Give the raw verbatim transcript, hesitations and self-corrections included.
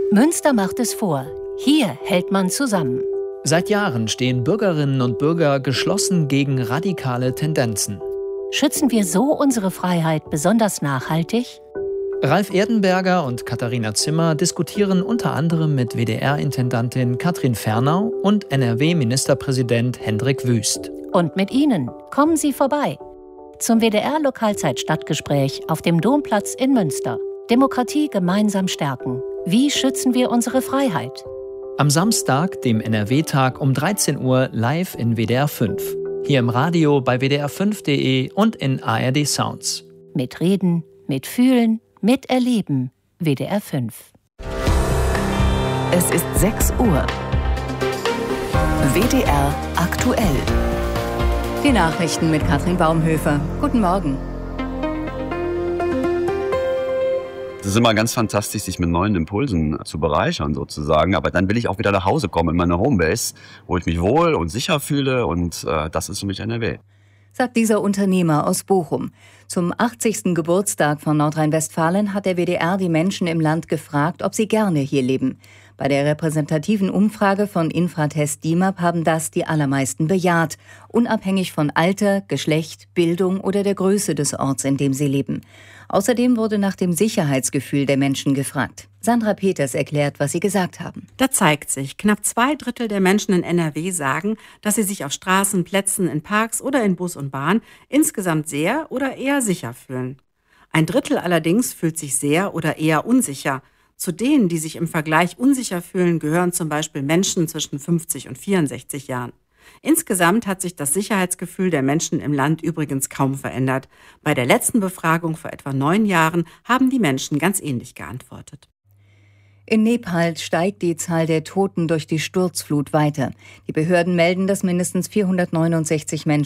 Münster macht es vor. Hier hält man zusammen. Seit Jahren stehen Bürgerinnen und Bürger geschlossen gegen radikale Tendenzen. Schützen wir so unsere Freiheit besonders nachhaltig? Ralf Erdenberger und Katharina Zimmer diskutieren unter anderem mit W D R-Intendantin Katrin Fernau und N R W-Ministerpräsident Hendrik Wüst. Und mit Ihnen kommen Sie vorbei zum W D R-Lokalzeit-Stadtgespräch auf dem Domplatz in Münster. Demokratie gemeinsam stärken. Wie schützen wir unsere Freiheit? Am Samstag, dem N R W-Tag um dreizehn Uhr live in W D R fünf. Hier im Radio bei W D R fünf punkt de und in A R D Sounds. Mitreden, mitfühlen, miterleben. W D R fünf. Es ist sechs Uhr. W D R aktuell. Die Nachrichten mit Katrin Baumhöfer. Guten Morgen. Es ist immer ganz fantastisch, sich mit neuen Impulsen zu bereichern sozusagen. Aber dann will ich auch wieder nach Hause kommen in meine Homebase, wo ich mich wohl und sicher fühle. Und äh, das ist für mich N R W. Sagt dieser Unternehmer aus Bochum. Zum achtzigsten Geburtstag von Nordrhein-Westfalen hat der W D R die Menschen im Land gefragt, ob sie gerne hier leben. Bei der repräsentativen Umfrage von Infratest D I M A P haben das die allermeisten bejaht, unabhängig von Alter, Geschlecht, Bildung oder der Größe des Orts, in dem sie leben. Außerdem wurde nach dem Sicherheitsgefühl der Menschen gefragt. Sandra Peters erklärt, was sie gesagt haben. Da zeigt sich, knapp zwei Drittel der Menschen in N R W sagen, dass sie sich auf Straßen, Plätzen, in Parks oder in Bus und Bahn insgesamt sehr oder eher sicher fühlen. Ein Drittel allerdings fühlt sich sehr oder eher unsicher. Zu denen, die sich im Vergleich unsicher fühlen, gehören zum Beispiel Menschen zwischen fünfzig und vierundsechzig Jahren. Insgesamt hat sich das Sicherheitsgefühl der Menschen im Land übrigens kaum verändert. Bei der letzten Befragung vor etwa neun Jahren haben die Menschen ganz ähnlich geantwortet. In Nepal steigt die Zahl der Toten durch die Sturzflut weiter. Die Behörden melden, dass mindestens vierhundertneunundsechzig Menschen